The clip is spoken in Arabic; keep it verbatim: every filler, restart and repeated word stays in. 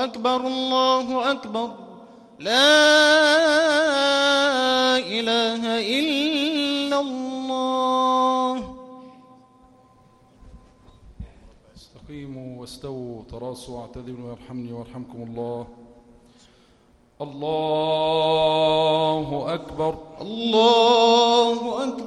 أكبر الله أكبر لا إله إلا الله. استقيموا واستووا تراصوا واعتدلوا يرحمني ويرحمكم الله. الله أكبر الله أكبر.